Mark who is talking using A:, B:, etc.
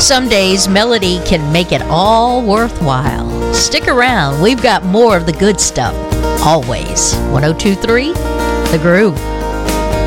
A: Some days, melody can make it all worthwhile. Stick around. We've got more of the good stuff. Always. 102.3 The Groove.